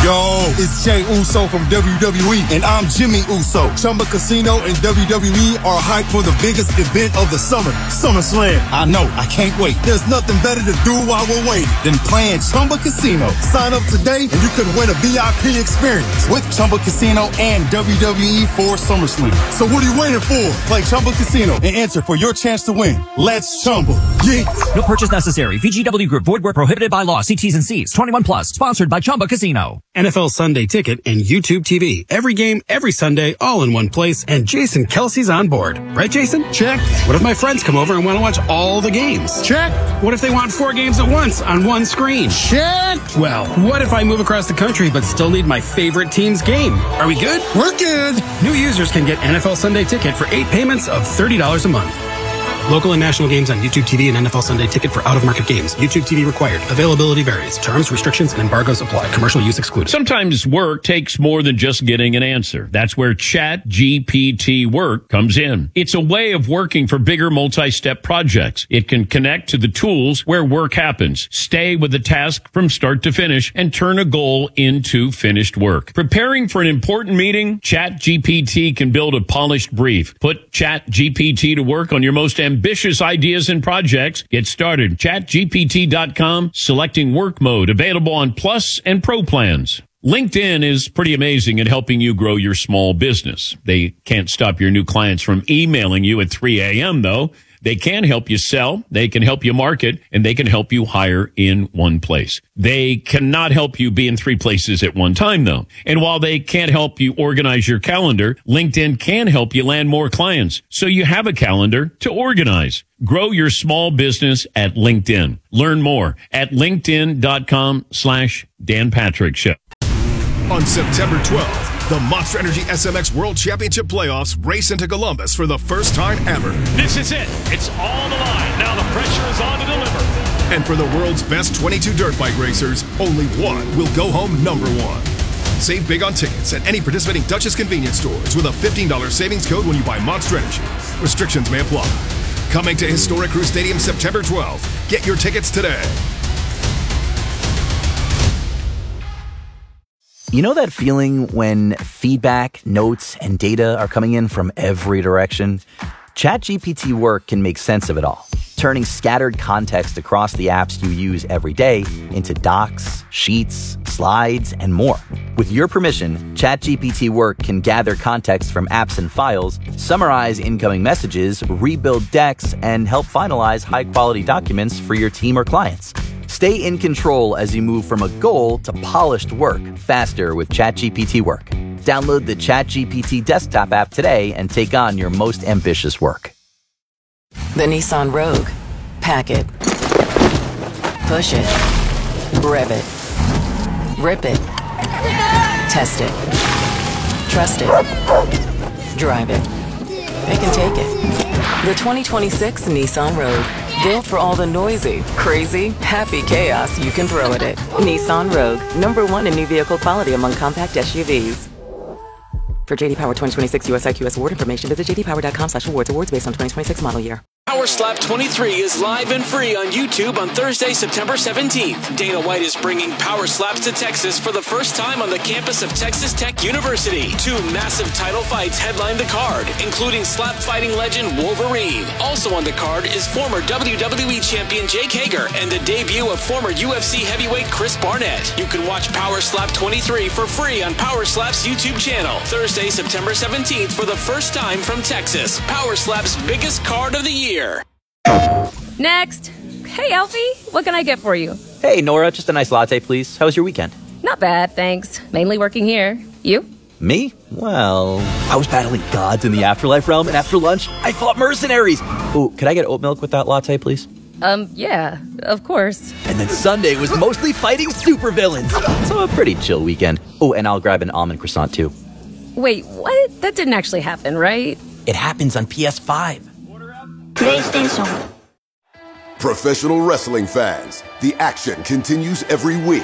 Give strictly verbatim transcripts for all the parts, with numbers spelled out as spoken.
Yo, it's Jey Uso from W W E, and I'm Jimmy Uso. Chumba Casino and W W E are hyped for the biggest event of the summer, SummerSlam. I know, I can't wait. There's nothing better to do while we're waiting than playing Chumba Casino. Sign up today, and you could win a V I P experience with Chumba Casino and W W E for SummerSlam. So what are you waiting for? Play Chumba Casino and enter for your chance to win. Let's Chumba. Yeah. No purchase necessary. V G W Group. Void where prohibited by law. See T's and C's. twenty-one plus. Sponsored by Chumba Casino. N F L Sunday Ticket and YouTube T V. Every game, every Sunday, all in one place. And Jason Kelsey's on board. Right, Jason? Check. What if my friends come over and want to watch all the games? Check. What if they want four games at once on one screen? Check. Well, what if I move across the country but still need my favorite team's game? Are we good? We're good. New users can get N F L Sunday Ticket for eight payments of thirty dollars a month. Local and national games on YouTube T V and N F L Sunday Ticket for out-of-market games. YouTube T V required. Availability varies. Terms, restrictions, and embargoes apply. Commercial use excluded. Sometimes work takes more than just getting an answer. That's where Chat G P T Work comes in. It's a way of working for bigger multi-step projects. It can connect to the tools where work happens, stay with the task from start to finish, and turn a goal into finished work. Preparing for an important meeting? Chat G P T can build a polished brief. Put Chat G P T to work on your most ambitious Ambitious ideas and projects. Get started. Chat G P T dot com, selecting work mode, available on Plus and Pro plans. LinkedIn is pretty amazing at helping you grow your small business. They can't stop your new clients from emailing you at three a.m. though. They can help you sell, they can help you market, and they can help you hire in one place. They cannot help you be in three places at one time, though. And while they can't help you organize your calendar, LinkedIn can help you land more clients, so you have a calendar to organize. Grow your small business at LinkedIn. Learn more at linkedin.com slash Dan Patrick Show. On September twelfth, the Monster Energy S M X World Championship Playoffs race into Columbus for the first time ever. This is it. It's all the line. Now the pressure is on to deliver. And for the world's best twenty-two dirt bike racers, only one will go home number one. Save big on tickets at any participating Dutchess convenience stores with a fifteen dollars savings code when you buy Monster Energy. Restrictions may apply. Coming to Historic Crew Stadium September twelfth. Get your tickets today. You know that feeling when feedback, notes, and data are coming in from every direction? ChatGPT Work can make sense of it all, turning scattered context across the apps you use every day into docs, sheets, slides, and more. With your permission, ChatGPT Work can gather context from apps and files, summarize incoming messages, rebuild decks, and help finalize high-quality documents for your team or clients. Stay in control as you move from a goal to polished work faster with ChatGPT Work. Download the ChatGPT desktop app today and take on your most ambitious work. The Nissan Rogue. Pack it. Push it. Rev it. Rip it. Test it. Trust it. Drive it. They can take it. The twenty twenty-six Nissan Rogue. Built for all the noisy, crazy, happy chaos you can throw at it. Nissan Rogue, number one in new vehicle quality among compact S U Vs. For J D Power twenty twenty-six U S I Q S award information, visit j d power dot com slash awards. Awards based on twenty twenty-six model year. Power Slap twenty-three is live and free on YouTube on Thursday, September seventeenth. Dana White is bringing Power Slaps to Texas for the first time on the campus of Texas Tech University. Two massive title fights headline the card, including slap fighting legend Wolverine. Also on the card is former W W E champion Jake Hager and the debut of former U F C heavyweight Chris Barnett. You can watch Power Slap twenty-three for free on Power Slap's YouTube channel. Thursday, September seventeenth for the first time from Texas. Power Slap's biggest card of the year. Next. Hey, Alfie. What can I get for you? Hey, Nora. Just a nice latte, please. How was your weekend? Not bad, thanks. Mainly working here. You? Me? Well, I was battling gods in the afterlife realm, and after lunch, I fought mercenaries. Oh, could I get oat milk with that latte, please? Um, yeah, of course. And then Sunday was mostly fighting supervillains. So a pretty chill weekend. Oh, and I'll grab an almond croissant, too. Wait, what? That didn't actually happen, right? It happens on P S five. PlayStation. Professional wrestling fans, the action continues every week.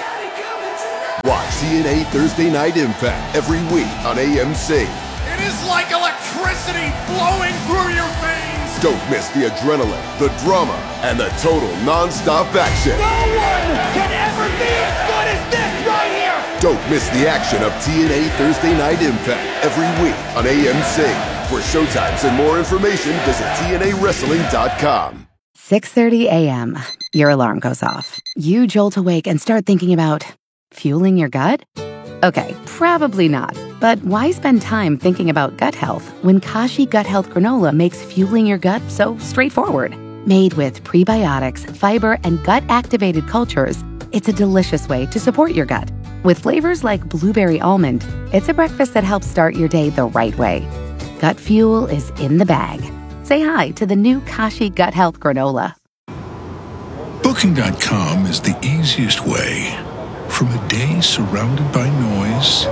Watch T N A Thursday Night Impact every week on A M C. It is like electricity flowing through your veins. Don't miss the adrenaline, the drama, and the total non-stop action. No one can ever be as good as this right here. Don't miss the action of T N A Thursday Night Impact every week on A M C. For showtimes and more information, visit T N A wrestling dot com. six thirty a.m. Your alarm goes off. You jolt awake and start thinking about fueling your gut? Okay, probably not. But why spend time thinking about gut health when Kashi Gut Health Granola makes fueling your gut so straightforward? Made with prebiotics, fiber, and gut-activated cultures, it's a delicious way to support your gut. With flavors like blueberry almond, it's a breakfast that helps start your day the right way. Gut fuel is in the bag. Say hi to the new Kashi Gut Health Granola. Booking dot com is the easiest way. From a day surrounded by noise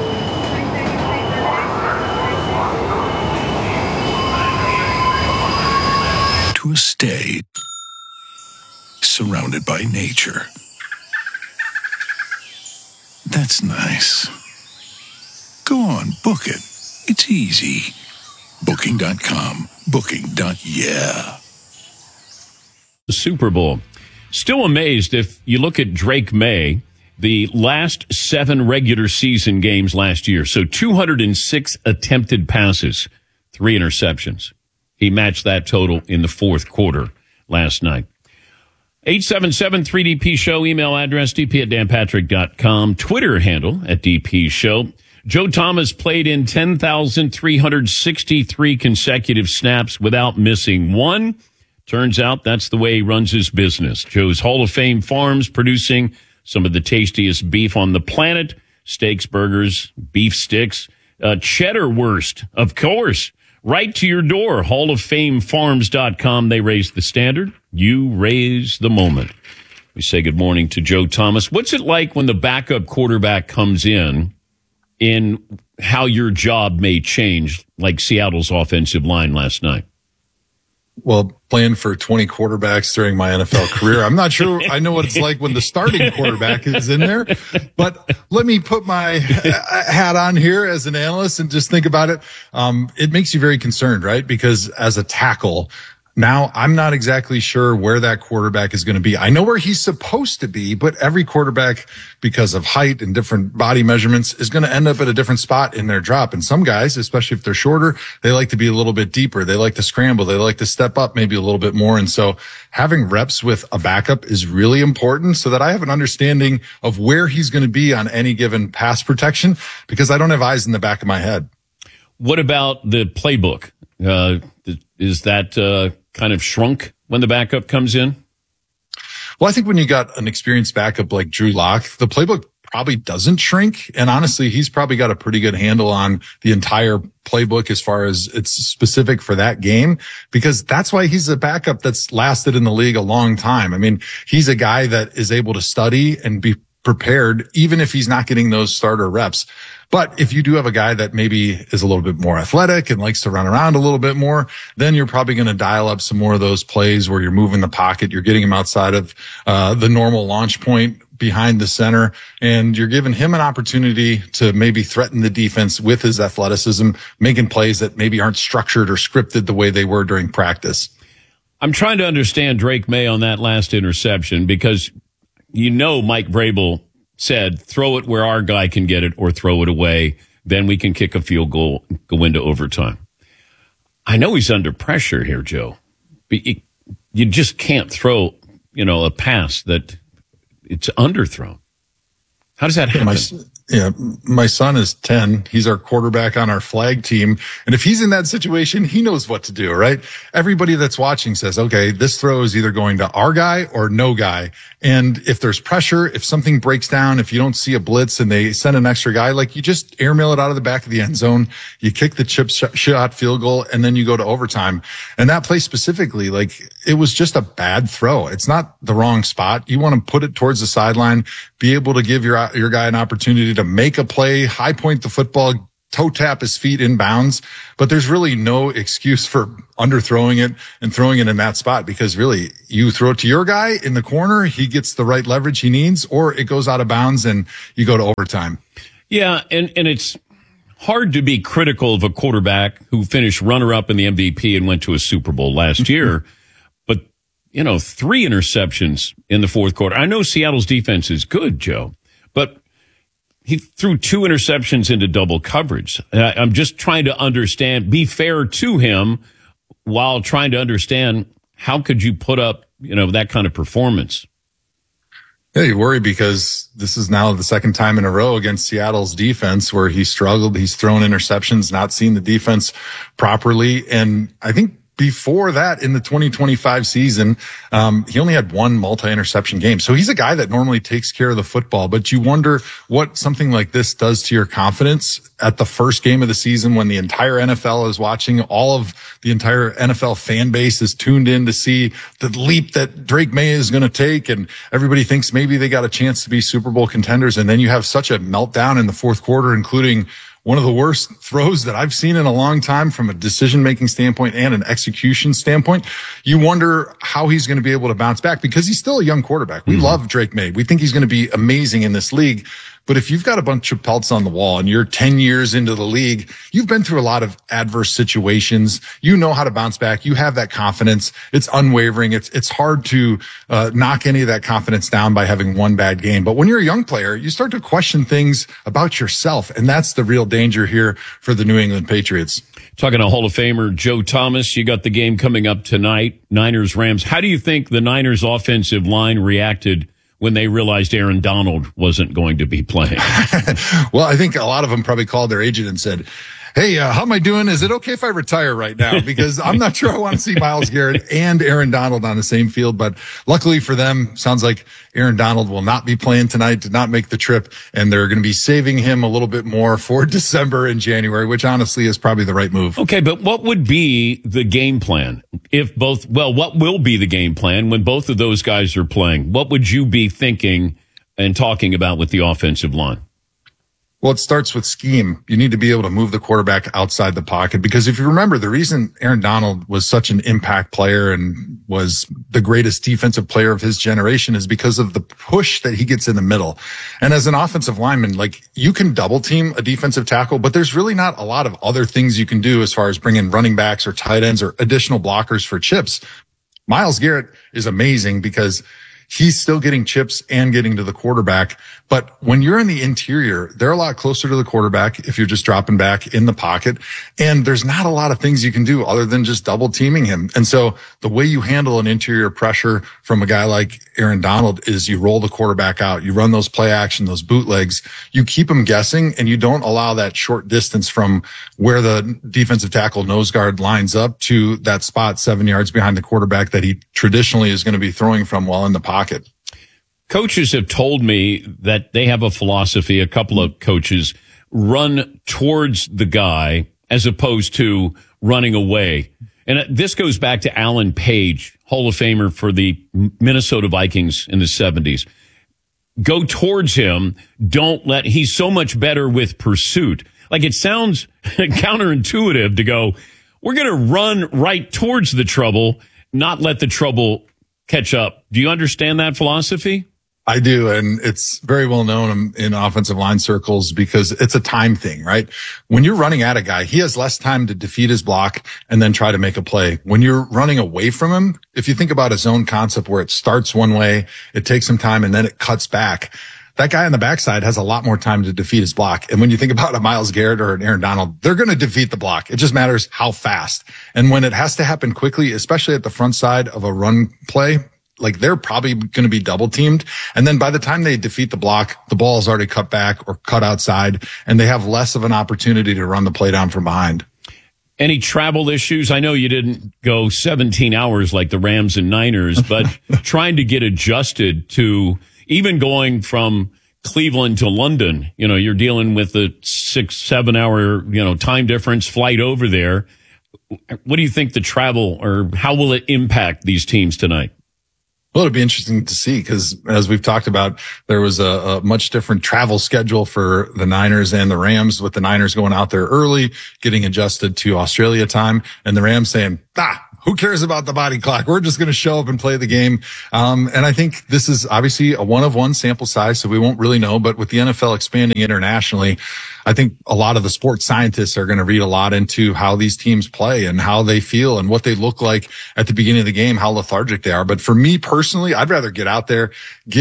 to a stay surrounded by nature. That's nice. Go on, book it. It's easy. Booking dot com. Booking. Yeah. The Super Bowl. Still amazed if you look at Drake May, the last seven regular season games last year. So two hundred six attempted passes, three interceptions. He matched that total in the fourth quarter last night. eight seven seven three D P show, email address d p at dan patrick dot com, Twitter handle at D P show. Joe Thomas played in ten thousand three hundred sixty-three consecutive snaps without missing one. Turns out that's the way he runs his business. Joe's Hall of Fame farms producing some of the tastiest beef on the planet, steaks, burgers, beef sticks, uh, cheddar wurst, of course, right to your door. hall of fame farms dot com. They raise the standard. You raise the moment. We say good morning to Joe Thomas. What's it like when the backup quarterback comes in, in how your job may change, like Seattle's offensive line last night? Well, playing for twenty quarterbacks during my N F L career, I'm not sure I know what it's like when the starting quarterback is in there. But let me put my hat on here as an analyst and just think about it. Um, it makes you very concerned, right? Because as a tackle, now I'm not exactly sure where that quarterback is going to be. I know where he's supposed to be, but every quarterback, because of height and different body measurements, is going to end up at a different spot in their drop. And some guys, especially if they're shorter, they like to be a little bit deeper. They like to scramble. They like to step up maybe a little bit more. And so having reps with a backup is really important so that I have an understanding of where he's going to be on any given pass protection, because I don't have eyes in the back of my head. What about the playbook? Uh, is that uh, kind of shrunk when the backup comes in? Well, I think when you got an experienced backup like Drew Lock, the playbook probably doesn't shrink. And honestly, he's probably got a pretty good handle on the entire playbook as far as it's specific for that game, because that's why he's a backup that's lasted in the league a long time. I mean, he's a guy that is able to study and be prepared, even if he's not getting those starter reps. But if you do have a guy that maybe is a little bit more athletic and likes to run around a little bit more, then you're probably going to dial up some more of those plays where you're moving the pocket. You're getting him outside of uh, the normal launch point behind the center, and you're giving him an opportunity to maybe threaten the defense with his athleticism, making plays that maybe aren't structured or scripted the way they were during practice. I'm trying to understand Drake May on that last interception, because you know Mike Vrabel said, throw it where our guy can get it or throw it away. Then we can kick a field goal, go into overtime. I know he's under pressure here, Joe. But you, you just can't throw, you know, a pass that it's underthrown. How does that happen? My, yeah, my son is ten. He's our quarterback on our flag team. And if he's in that situation, he knows what to do, right? Everybody that's watching says, okay, this throw is either going to our guy or no guy. And if there's pressure, if something breaks down, if you don't see a blitz and they send an extra guy, like you just airmail it out of the back of the end zone, you kick the chip shot field goal, and then you go to overtime. And that play specifically, like it was just a bad throw. It's not the wrong spot. You want to put it towards the sideline, be able to give your, your guy an opportunity to make a play, high point the football, toe tap his feet in bounds. But there's really no excuse for underthrowing it and throwing it in that spot, because really you throw it to your guy in the corner, he gets the right leverage he needs, or it goes out of bounds and you go to overtime. Yeah. And, and it's hard to be critical of a quarterback who finished runner up in the M V P and went to a Super Bowl last year. But, you know, three interceptions in the fourth quarter. I know Seattle's defense is good, Joe, but he threw two interceptions into double coverage. Uh, I'm just trying to understand, be fair to him while trying to understand how could you put up, you know, that kind of performance. Yeah, you worry because this is now the second time in a row against Seattle's defense where he struggled. He's thrown interceptions, not seen the defense properly. And I think before that, in the twenty twenty-five season, um, he only had one multi-interception game. So he's a guy that normally takes care of the football, but you wonder what something like this does to your confidence at the first game of the season when the entire N F L is watching. All of the entire N F L fan base is tuned in to see the leap that Drake May is going to take. And everybody thinks maybe they got a chance to be Super Bowl contenders. And then you have such a meltdown in the fourth quarter, including one of the worst throws that I've seen in a long time from a decision-making standpoint and an execution standpoint. You wonder how he's going to be able to bounce back because he's still a young quarterback. We mm-hmm. love Drake May. We think he's going to be amazing in this league. But if you've got a bunch of pelts on the wall and you're ten years into the league, you've been through a lot of adverse situations. You know how to bounce back. You have that confidence. It's unwavering. It's, it's hard to uh, knock any of that confidence down by having one bad game. But when you're a young player, you start to question things about yourself. And that's the real danger here for the New England Patriots. Talking to Hall of Famer Joe Thomas, you got the game coming up tonight, Niners Rams. How do you think the Niners offensive line reacted when they realized Aaron Donald wasn't going to be playing? Well, I think a lot of them probably called their agent and said, hey, uh, how am I doing? Is it okay if I retire right now? Because I'm not sure I want to see Myles Garrett and Aaron Donald on the same field. But luckily for them, sounds like Aaron Donald will not be playing tonight, did not make the trip, and they're going to be saving him a little bit more for December and January, which honestly is probably the right move. Okay, but what would be the game plan if both, well, what will be the game plan when both of those guys are playing? What would you be thinking and talking about with the offensive line? Well, it starts with scheme. You need to be able to move the quarterback outside the pocket because if you remember, the reason Aaron Donald was such an impact player and was the greatest defensive player of his generation is because of the push that he gets in the middle. And as an offensive lineman, like you can double team a defensive tackle, but there's really not a lot of other things you can do as far as bringing running backs or tight ends or additional blockers for chips. Myles Garrett is amazing because he's still getting chips and getting to the quarterback. But when you're in the interior, they're a lot closer to the quarterback if you're just dropping back in the pocket. And there's not a lot of things you can do other than just double teaming him. And so the way you handle an interior pressure from a guy like Aaron Donald is you roll the quarterback out. You run those play action, those bootlegs. You keep him guessing and you don't allow that short distance from where the defensive tackle nose guard lines up to that spot seven yards behind the quarterback that he traditionally is going to be throwing from while in the pocket. Coaches have told me that they have a philosophy, a couple of coaches run towards the guy as opposed to running away. And this goes back to Alan Page, Hall of Famer for the Minnesota Vikings in the seventies. Go towards him. Don't let, he's so much better with pursuit. Like it sounds counterintuitive to go, we're going to run right towards the trouble, not let the trouble catch up. Do you understand that philosophy? I do, and it's very well known in offensive line circles because it's a time thing, right? When you're running at a guy, he has less time to defeat his block and then try to make a play. When you're running away from him, if you think about a zone concept where it starts one way, it takes some time, and then it cuts back, that guy on the backside has a lot more time to defeat his block. And when you think about a Myles Garrett or an Aaron Donald, they're going to defeat the block. It just matters how fast. And when it has to happen quickly, especially at the front side of a run play, like they're probably going to be double teamed. And then by the time they defeat the block, the ball is already cut back or cut outside, and they have less of an opportunity to run the play down from behind. Any travel issues? I know you didn't go seventeen hours like the Rams and Niners, but trying to get adjusted to even going from Cleveland to London, you know, you're dealing with a six, seven hour, you know, time difference flight over there. What do you think the travel or how will it impact these teams tonight? Well, it'll be interesting to see because as we've talked about, there was a, a much different travel schedule for the Niners and the Rams, with the Niners going out there early, getting adjusted to Australia time, and the Rams saying, ah, who cares about the body clock? We're just going to show up and play the game. Um, and I think this is obviously a one of one sample size, so we won't really know. But with the N F L expanding internationally, I think a lot of the sports scientists are going to read a lot into how these teams play and how they feel and what they look like at the beginning of the game, how lethargic they are. But for me personally, I'd rather get out there, get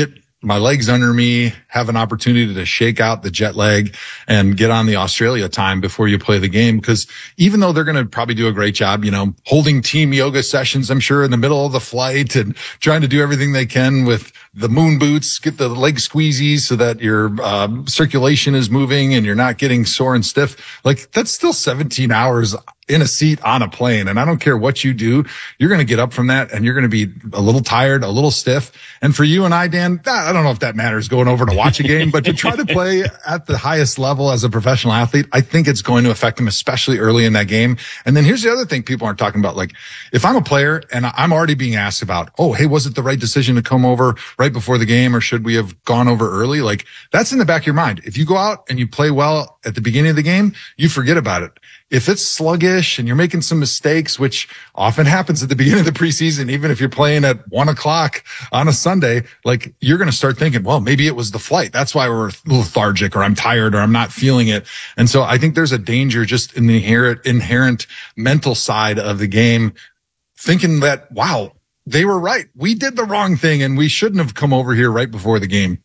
my legs under me, have an opportunity to shake out the jet lag and get on the Australia time before you play the game. Because even though they're going to probably do a great job, you know, holding team yoga sessions, I'm sure in the middle of the flight and trying to do everything they can with the moon boots, get the leg squeezies so that your um, circulation is moving and you're not getting sore and stiff. Like that's still seventeen hours in a seat on a plane. And I don't care what you do, you're going to get up from that and you're going to be a little tired, a little stiff. And for you and I, Dan, I don't know if that matters going over to watch a game, but to try to play at the highest level as a professional athlete, I think it's going to affect them, especially early in that game. And then here's the other thing people aren't talking about. Like if I'm a player and I'm already being asked about, oh, hey, was it the right decision to come over right before the game or should we have gone over early? Like that's in the back of your mind. If you go out and you play well at the beginning of the game, you forget about it. If it's sluggish and you're making some mistakes, which often happens at the beginning of the preseason, even if you're playing at one o'clock on a Sunday, like you're going to start thinking, well, maybe it was the flight. That's why we're lethargic or I'm tired or I'm not feeling it. And so I think there's a danger just in the inherent, inherent mental side of the game, thinking that, wow, they were right. We did the wrong thing and we shouldn't have come over here right before the game.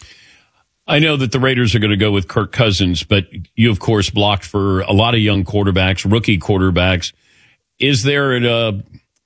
I know that the Raiders are going to go with Kirk Cousins, but you, of course, blocked for a lot of young quarterbacks, rookie quarterbacks. Is there a,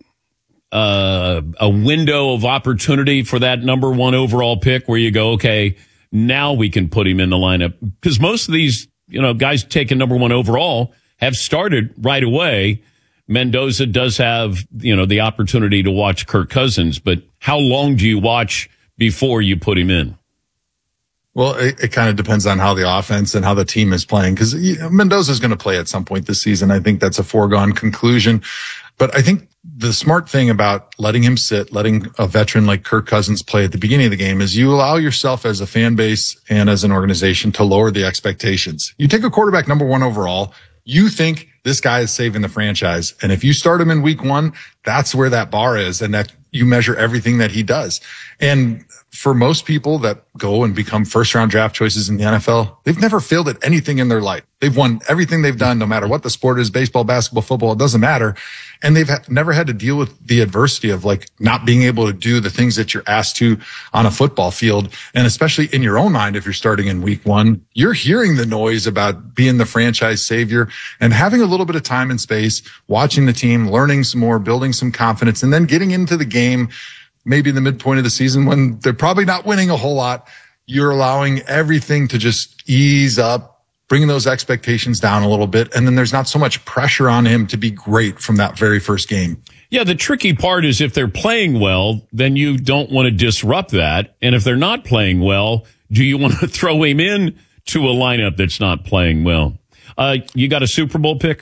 a, a window of opportunity for that number one overall pick where you go, okay, now we can put him in the lineup? Because most of these, you know, guys taking number one overall have started right away. Mendoza does have, you know, the opportunity to watch Kirk Cousins, but how long do you watch before you put him in? Well, it, it kind of depends on how the offense and how the team is playing because Mendoza is going to play at some point this season. I think that's a foregone conclusion. But I think the smart thing about letting him sit, letting a veteran like Kirk Cousins play at the beginning of the game is you allow yourself as a fan base and as an organization to lower the expectations. You take a quarterback number one overall, you think this guy is saving the franchise. And if you start him in week one, that's where that bar is and that you measure everything that he does. And for most people that go and become first round draft choices in the N F L, they've never failed at anything in their life. They've won everything they've done, no matter what the sport is, baseball, basketball, football, it doesn't matter. And they've ha- never had to deal with the adversity of like not being able to do the things that you're asked to on a football field. And especially in your own mind, if you're starting in week one, you're hearing the noise about being the franchise savior and having a little bit of time and space, watching the team, learning some more, building some confidence, and then getting into the game, maybe in the midpoint of the season when they're probably not winning a whole lot. You're allowing everything to just ease up, bringing those expectations down a little bit. And then there's not so much pressure on him to be great from that very first game. Yeah, the tricky part is if they're playing well, then you don't want to disrupt that. And if they're not playing well, do you want to throw him in to a lineup that's not playing well? Uh, you got a Super Bowl pick?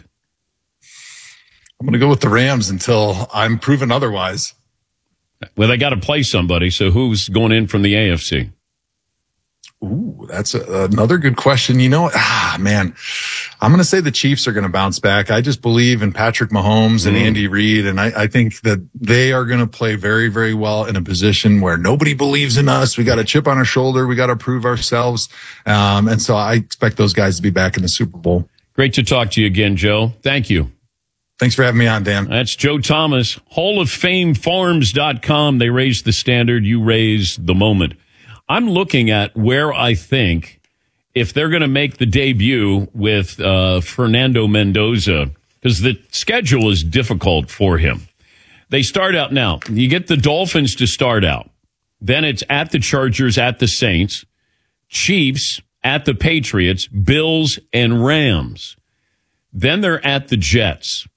I'm going to go with the Rams until I'm proven otherwise. Well, they got to play somebody. So who's going in from the A F C? Ooh, that's a, another good question. You know, ah, man, I'm going to say the Chiefs are going to bounce back. I just believe in Patrick Mahomes and mm. Andy Reid. And I, I think that they are going to play very, very well in a position where nobody believes in us. We got a chip on our shoulder. We got to prove ourselves. Um, and so I expect those guys to be back in the Super Bowl. Great to talk to you again, Joe. Thank you. Thanks for having me on, Dan. That's Joe Thomas, Hall of Fame Farms dot com. They raise the standard. You raise the moment. I'm looking at where I think if they're going to make the debut with uh, Fernando Mendoza, because the schedule is difficult for him. They start out now. You get the Dolphins to start out. Then it's at the Chargers, at the Saints, Chiefs, at the Patriots, Bills, and Rams. Then they're at the Jets.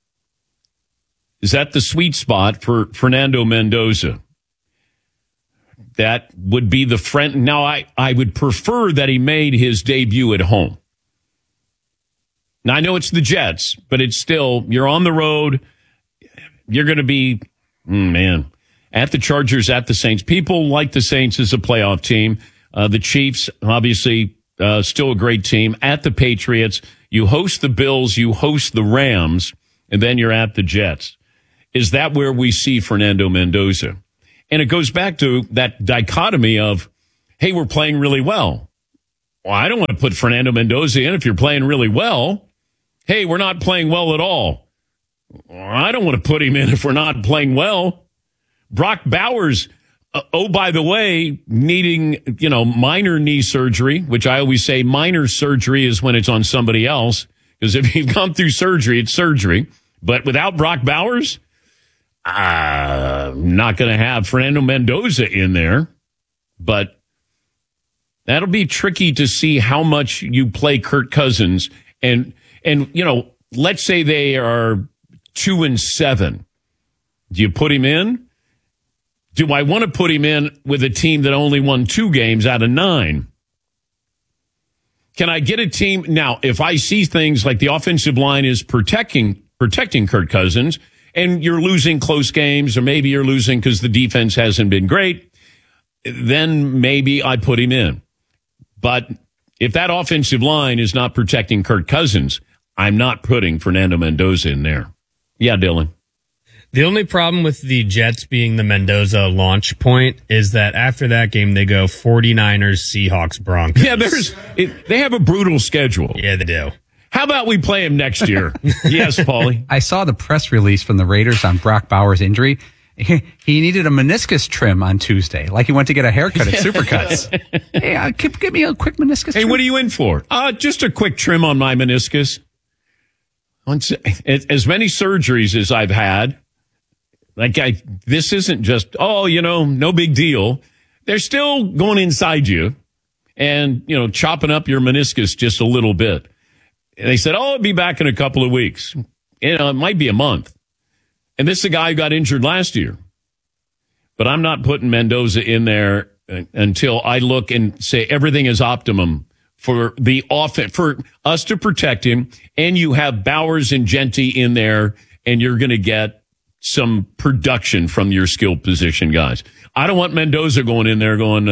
Is that the sweet spot for Fernando Mendoza? That would be the friend. Now, I, I would prefer that he made his debut at home. Now, I know it's the Jets, but it's still, you're on the road. You're going to be, mm, man, at the Chargers, at the Saints. People like the Saints as a playoff team. Uh, the Chiefs, obviously, uh, still a great team. At the Patriots, you host the Bills, you host the Rams, and then you're at the Jets. Is that where we see Fernando Mendoza? And it goes back to that dichotomy of, hey, we're playing really well. Well, I don't want to put Fernando Mendoza in if you're playing really well. Hey, we're not playing well at all. Well, I don't want to put him in if we're not playing well. Brock Bowers Uh, oh, by the way, needing, you know, minor knee surgery, which I always say minor surgery is when it's on somebody else. Because if you've gone through surgery, it's surgery. But without Brock Bowers, I'm not going to have Fernando Mendoza in there. But that'll be tricky to see how much you play Kirk Cousins. And, and you know, let's say they are two and seven. Do you put him in? Do I want to put him in with a team that only won two games out of nine? Can I get a team? Now, if I see things like the offensive line is protecting protecting Kirk Cousins and you're losing close games, or maybe you're losing because the defense hasn't been great, then maybe I put him in. But if that offensive line is not protecting Kirk Cousins, I'm not putting Fernando Mendoza in there. Yeah, Dylan. The only problem with the Jets being the Mendoza launch point is that after that game, they go 49ers, Seahawks, Broncos. Yeah, there's it, they have a brutal schedule. Yeah, they do. How about we play him next year? Yes, Paulie. I saw the press release from the Raiders on Brock Bowers' injury. He, he needed a meniscus trim on Tuesday, like he went to get a haircut at Supercuts. Hey, uh, give, give me a quick meniscus Hey, trim. what are you in for? Uh, just a quick trim on my meniscus. Once, as many surgeries as I've had, like I, this isn't just, oh, you know, no big deal. They're still going inside you and, you know, chopping up your meniscus just a little bit. And they said, oh, I'll be back in a couple of weeks. You know, it might be a month. And this is a guy who got injured last year. But I'm not putting Mendoza in there until I look and say everything is optimum for the offense, for us to protect him. And you have Bowers and Genty in there, and you're going to get some production from your skill position guys. I don't want Mendoza going in there going,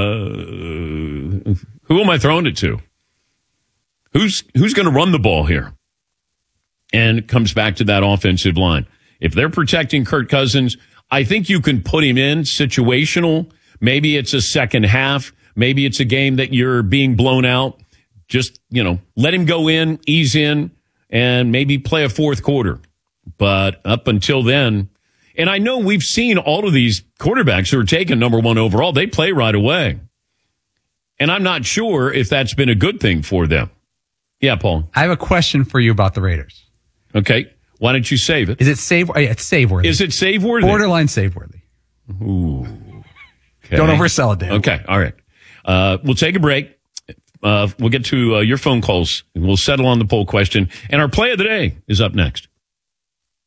uh, who am I throwing it to? Who's, who's going to run the ball here? And it comes back to that offensive line. If they're protecting Kirk Cousins, I think you can put him in situational. Maybe it's a second half. Maybe it's a game that you're being blown out. Just, you know, let him go in, ease in, and maybe play a fourth quarter. But up until then, and I know we've seen all of these quarterbacks who are taken number one overall, they play right away. And I'm not sure if that's been a good thing for them. Yeah, Paul. I have a question for you about the Raiders. Okay. Why don't you save it? Is it save? It's save worthy. Is it save worthy? Borderline save worthy. Ooh. Okay. Don't oversell it, Dan. Okay. All right. Uh, we'll take a break. Uh, we'll get to uh, your phone calls. We'll settle on the poll question. And our play of the day is up next.